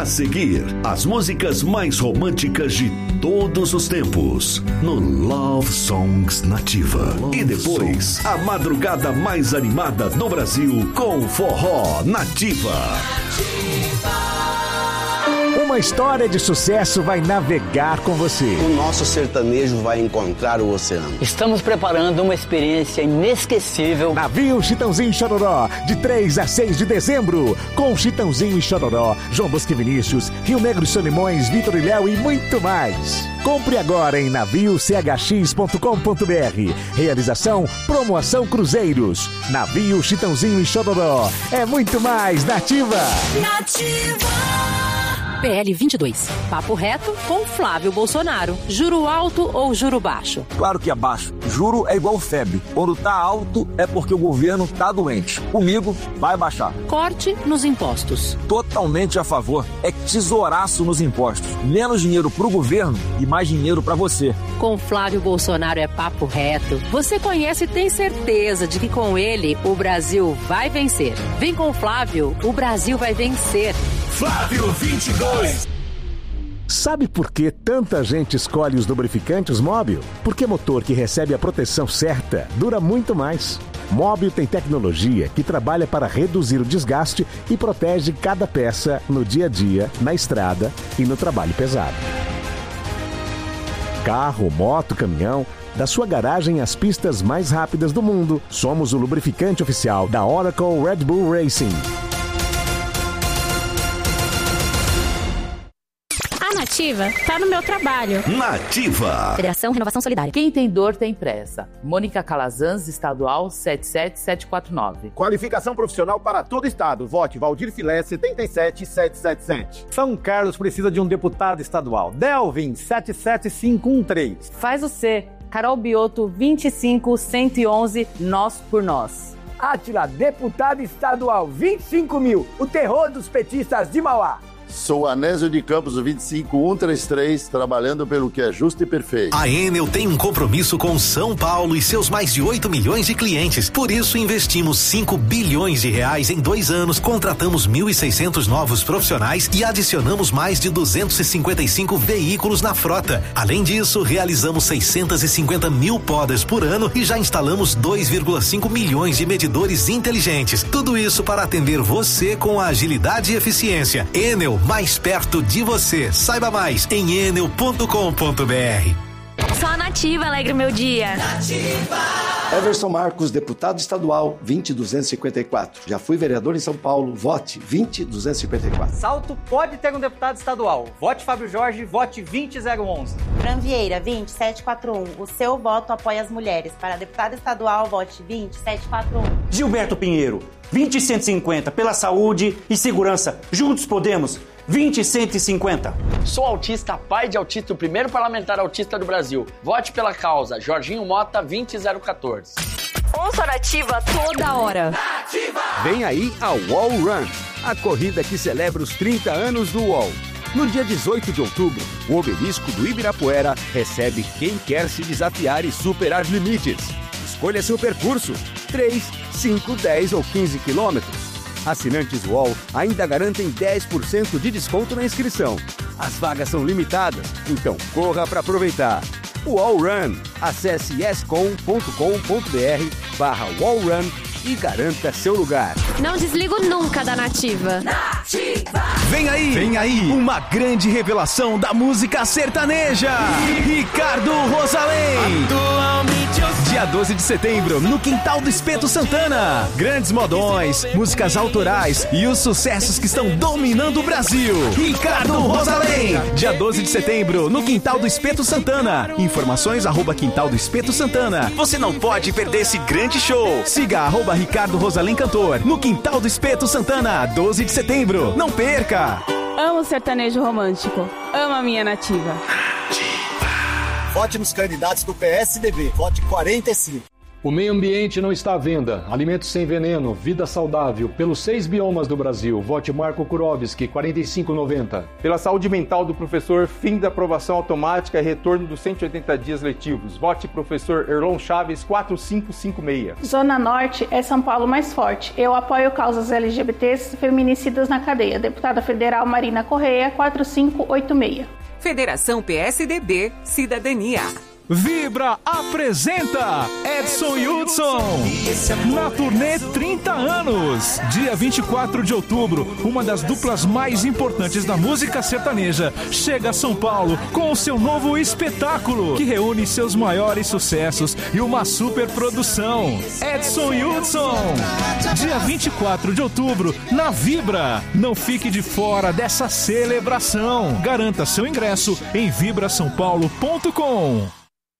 A seguir, as músicas mais românticas de todos os tempos no Love Songs Nativa. E depois, a madrugada mais animada do Brasil com Forró Nativa. Uma história de sucesso vai navegar com você. O nosso sertanejo vai encontrar o oceano. Estamos preparando uma experiência inesquecível. Navio Chitãozinho e Chororó, de 3 a 6 de dezembro. Com Chitãozinho e Chororó, João Bosco e Vinícius, Rio Negro e Solimões, Vitor e Léo e muito mais. Compre agora em naviochx.com.br. Realização Promoção Cruzeiros. Navio Chitãozinho e Chororó. É muito mais Nativa. PL 22. Papo reto com Flávio Bolsonaro. Juro alto ou juro baixo? Claro que é baixo. Juro é igual febre. Quando tá alto é porque o governo tá doente. Comigo vai baixar. Corte nos impostos. Totalmente a favor. É tesouraço nos impostos. Menos dinheiro pro governo e mais dinheiro pra você. Com Flávio Bolsonaro é papo reto. Você conhece e tem certeza de que com ele o Brasil vai vencer. Vem com o Flávio, o Brasil vai vencer. Flávio 22. Sabe por que tanta gente escolhe os lubrificantes Móbil? Porque motor que recebe a proteção certa dura muito mais. Móbil tem tecnologia que trabalha para reduzir o desgaste e protege cada peça no dia a dia, na estrada e no trabalho pesado. Carro, moto, caminhão, da sua garagem às pistas mais rápidas do mundo, somos o lubrificante oficial da Oracle Red Bull Racing. Nativa tá no meu trabalho. Nativa. Federação Renovação Solidária. Quem tem dor tem pressa. Mônica Calazans, estadual 77749. Qualificação profissional para todo estado. Vote Valdir Filé 77777. São Carlos precisa de um deputado estadual. Delvin 77513. Faz o C. Carol Bioto 25111. Nós por nós. Átila, deputado estadual 25.000. O terror dos petistas de Mauá. Sou Anésio de Campos, 25133, trabalhando pelo que é justo e perfeito. A Enel tem um compromisso com São Paulo e seus mais de 8 milhões de clientes. Por isso, investimos 5 bilhões de reais em 2 anos, contratamos 1.600 novos profissionais e adicionamos mais de 255 veículos na frota. Além disso, realizamos 650 mil podas por ano e já instalamos 2,5 milhões de medidores inteligentes. Tudo isso para atender você com agilidade e eficiência. Enel, mais perto de você. Saiba mais em enel.com.br. Só a Nativa alegra o meu dia. Nativa. Everson Marcos, deputado estadual 20254. Já fui vereador em São Paulo. Vote 20254. Salto pode ter um deputado estadual. Vote Fábio Jorge, vote 20011. Fran Vieira, 20741. O seu voto apoia as mulheres. Para deputado estadual, vote 20741. Gilberto Pinheiro, 20150. Pela saúde e segurança. Juntos podemos. 20150. Sou autista, pai de autista, o primeiro parlamentar autista do Brasil. Vote pela causa. Jorginho Mota, 20014. Ouça a Nativa toda hora. Nativa. Vem aí a Wall Run, a corrida que celebra os 30 anos do UOL. No dia 18 de outubro, o obelisco do Ibirapuera recebe quem quer se desafiar e superar limites. Escolha seu percurso, 3, 5, 10 ou 15 quilômetros. Assinantes UOL ainda garantem 10% de desconto na inscrição. As vagas são limitadas, então corra para aproveitar. UOL Run. Acesse yescom.com.br/wallrun e garanta seu lugar. Não desligo nunca da Nativa. Nativa. Vem aí, uma grande revelação da música sertaneja. Ricardo Rosalém. Dia 12 de setembro, no Quintal do Espeto Santana. Grandes modões, músicas autorais e os sucessos que estão dominando o Brasil. Ricardo Rosalém. Dia 12 de setembro, no Quintal do Espeto Santana. Informações @Quintal do Espeto Santana. Você não pode perder esse grande show. Siga @Ricardo Rosalém Cantor, no Quintal do Espeto Santana, 12 de setembro. Não perca! Amo o sertanejo romântico. Amo a minha Nativa. Vote nos candidatos do PSDB. Vote 45. O meio ambiente não está à venda. Alimentos sem veneno, vida saudável, pelos 6 biomas do Brasil. Vote Marco Kurovski, 4590. Pela saúde mental do professor, fim da aprovação automática e retorno dos 180 dias letivos. Vote professor Erlon Chaves, 4556. Zona Norte é São Paulo mais forte. Eu apoio causas LGBTs feminicidas na cadeia. Deputada Federal Marina Correia, 4586. Federação PSDB, Cidadania. Vibra apresenta Edson e Hudson na turnê 30 anos. Dia 24 de outubro, uma das duplas mais importantes da música sertaneja chega a São Paulo com o seu novo espetáculo, que reúne seus maiores sucessos e uma super produção. Edson e Hudson, dia 24 de outubro, na Vibra. Não fique de fora dessa celebração. Garanta seu ingresso em vibrasaopaulo.com.